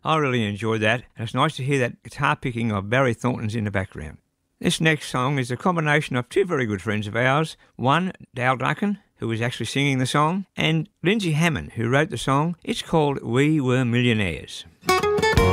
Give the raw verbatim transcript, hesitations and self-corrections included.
I really enjoyed that, and it's nice to hear that guitar picking of Barry Thornton's in the background. This next song is a combination of two very good friends of ours. One, Dale Duncan, who was actually singing the song, and Lindsay Hammond, who wrote the song. It's called We Were Millionaires.